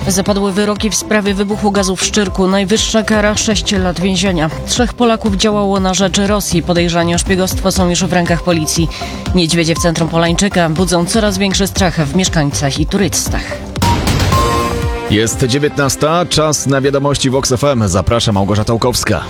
Zapadły wyroki w sprawie wybuchu gazu w Szczyrku. Najwyższa kara 6 lat więzienia. 3 Polaków działało na rzecz Rosji. Podejrzani o szpiegostwo są już w rękach policji. Niedźwiedzie w centrum Polańczyka budzą coraz większy strach w mieszkańcach i turystach. Jest 19. Czas na wiadomości Vox FM. Zaprasza Małgorzata Łukowska.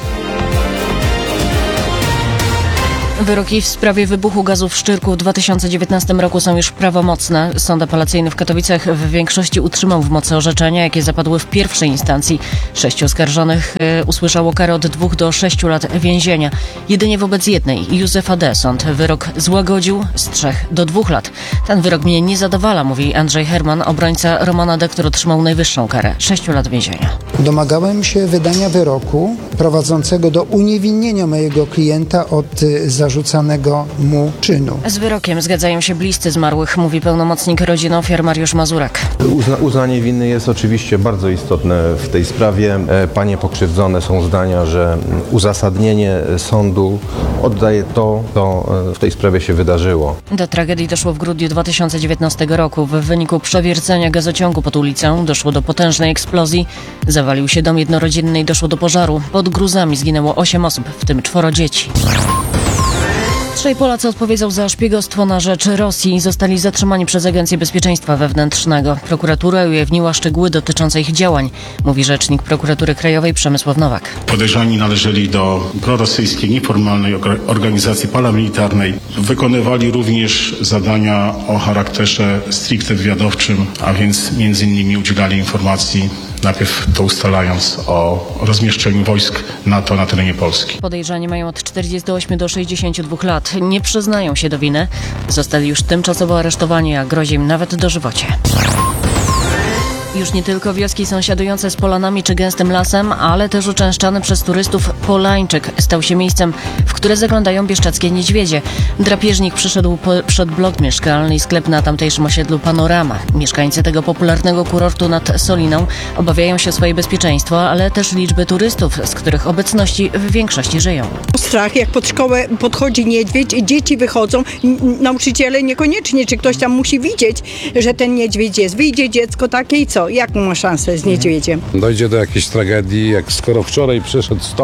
Wyroki w sprawie wybuchu gazu w Szczyrku w 2019 roku są już prawomocne. Sąd apelacyjny w Katowicach w większości utrzymał w mocy orzeczenia, jakie zapadły w pierwszej instancji. 6 oskarżonych usłyszało karę od 2 do 6 lat więzienia. Jedynie wobec jednej, Józefa D. sąd wyrok złagodził z 3 do 2 lat. Ten wyrok mnie nie zadowala, mówi Andrzej Herman, obrońca Romana D., który otrzymał najwyższą karę 6 lat więzienia. Domagałem się wydania wyroku prowadzącego do uniewinnienia mojego klienta od zarzucanego mu czynu. Z wyrokiem zgadzają się bliscy zmarłych, mówi pełnomocnik rodziny ofiar Mariusz Mazurek. Uznanie winy jest oczywiście bardzo istotne w tej sprawie. Panie pokrzywdzone są zdania, że uzasadnienie sądu oddaje to, co w tej sprawie się wydarzyło. Do tragedii doszło w grudniu 2019 roku. W wyniku przewiercenia gazociągu pod ulicą doszło do potężnej eksplozji. Zawalił się dom jednorodzinny i doszło do pożaru. Pod gruzami zginęło 8 osób, w tym 4 dzieci. 3 Polacy odpowiedzą za szpiegostwo na rzecz Rosji i zostali zatrzymani przez Agencję Bezpieczeństwa Wewnętrznego. Prokuratura ujawniła szczegóły dotyczące ich działań, mówi rzecznik Prokuratury Krajowej Przemysław Nowak. Podejrzani należeli do prorosyjskiej nieformalnej organizacji paramilitarnej. Wykonywali również zadania o charakterze stricte wywiadowczym, a więc między innymi udzielali informacji, najpierw to ustalając, o rozmieszczeniu wojsk NATO na terenie Polski. Podejrzani mają od 48 do 62 lat. Nie przyznają się do winy. Zostali już tymczasowo aresztowani, a grozi im nawet dożywocie. Już nie tylko wioski sąsiadujące z polanami czy gęstym lasem, ale też uczęszczany przez turystów Polańczyk stał się miejscem, w które zaglądają bieszczackie niedźwiedzie. Drapieżnik przyszedł przed blok mieszkalny i sklep na tamtejszym osiedlu Panorama. Mieszkańcy tego popularnego kurortu nad Soliną obawiają się o swoje bezpieczeństwo, ale też liczby turystów, z których obecności w większości żyją. Strach, jak pod szkołę podchodzi niedźwiedź, dzieci wychodzą, nauczyciele niekoniecznie, czy ktoś tam musi widzieć, że ten niedźwiedź jest. Wyjdzie dziecko takie i co? Jaką ma szansę z niedźwiedziem? Dojdzie do jakiejś tragedii, jak skoro wczoraj przyszedł 100